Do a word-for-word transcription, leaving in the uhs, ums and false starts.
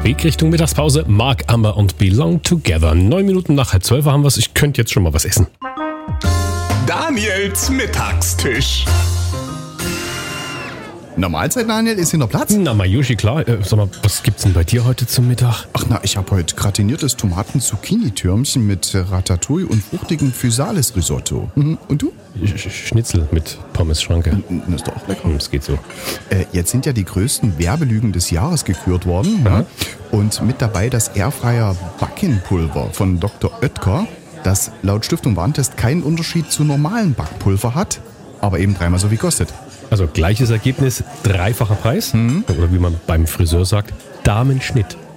Weg Richtung Mittagspause. Mark Amber und Belong Together. Neun Minuten nach halb zwölf haben wir es. Ich könnte jetzt schon mal was essen. Daniels Mittagstisch. Na, Mahlzeit, Daniel, ist hier noch Platz? Na, Mayushi, klar. Äh, sag mal, was gibt's denn bei dir heute zum Mittag? Ach na, ich habe heute gratiniertes Tomaten-Zucchini-Türmchen mit Ratatouille und fruchtigem Physalis-Risotto. Mhm. Und du? Sch- Schnitzel mit Pommes-Schranke. Das ist doch auch lecker. Hm, Das geht so. Äh, jetzt sind ja die größten Werbelügen des Jahres gekürt worden. Aha. Ne? Und mit dabei das Airfryer Backingpulver von Doktor Oetker, das laut Stiftung Warentest keinen Unterschied zu normalen Backpulver hat, aber eben dreimal so viel kostet. Also gleiches Ergebnis, dreifacher Preis. Oder wie man beim Friseur sagt, Damenschnitt.